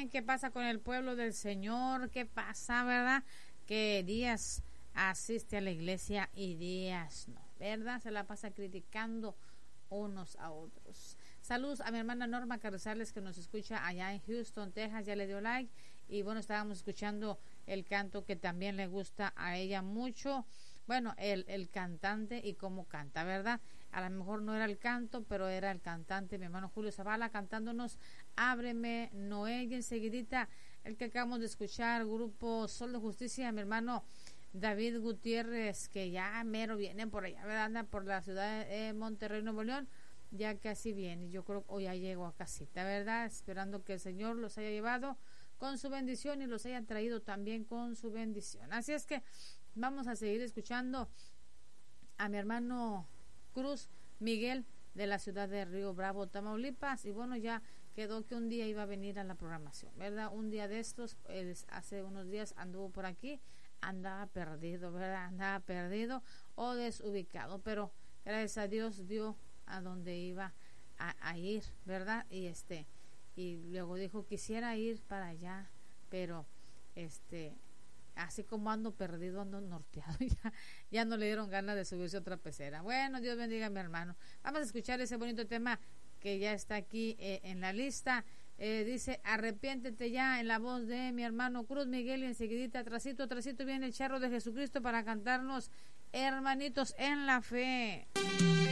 bien, ¿qué pasa con el pueblo del Señor? ¿Qué pasa, verdad? Que días asiste a la iglesia y días no, ¿verdad? Se la pasa criticando unos a otros. Saludos a mi hermana Norma Carrizales, que nos escucha allá en Houston, Texas, ya le dio like. Y bueno, estábamos escuchando el canto que también le gusta a ella mucho. Bueno, el cantante y cómo canta, ¿verdad? A lo mejor no era el canto, pero era el cantante, mi hermano Julio Zavala, cantándonos Ábreme, Noé, y enseguidita el que acabamos de escuchar, Grupo Sol de Justicia, mi hermano David Gutiérrez, que ya mero viene por allá, ¿verdad? Anda por la ciudad de Monterrey, Nuevo León, ya casi viene. Yo creo que hoy ya llego a casita, ¿verdad? Esperando que el Señor los haya llevado con su bendición y los haya traído también con su bendición. Así es que vamos a seguir escuchando a mi hermano Cruz Miguel de la ciudad de Río Bravo, Tamaulipas. Y bueno, ya quedó que un día iba a venir a la programación, ¿verdad? Un día de estos, hace unos días anduvo por aquí, andaba perdido, ¿verdad? Andaba perdido o desubicado, pero gracias a Dios dio a donde iba a ir, ¿verdad? Y luego dijo, quisiera ir para allá, pero así como ando perdido, ando norteado, ya no le dieron ganas de subirse otra pecera. Bueno, Dios bendiga a mi hermano. Vamos a escuchar ese bonito tema que ya está aquí en la lista. Dice, arrepiéntete ya, en la voz de mi hermano Cruz Miguel, y enseguidita, atrasito viene el charro de Jesucristo para cantarnos Hermanitos en la Fe.